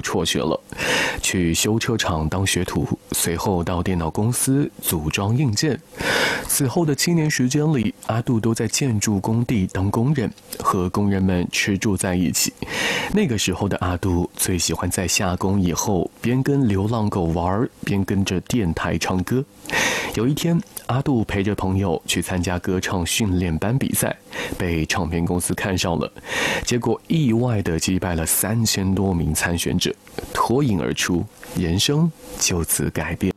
辍学了，去修车厂当学徒，随后到电脑公司组装硬件。此后的7年时间里，阿杜都在建筑工地当工人，和工人们吃住在一起。那个时候的阿杜最喜欢在下工以后边跟流浪狗玩，边跟着电台唱歌。有一天，阿杜陪着朋友去参加歌唱训练班比赛，被唱片公司看上了，结果意外地击败了3000多名参选者，脱颖而出，人生就此改变。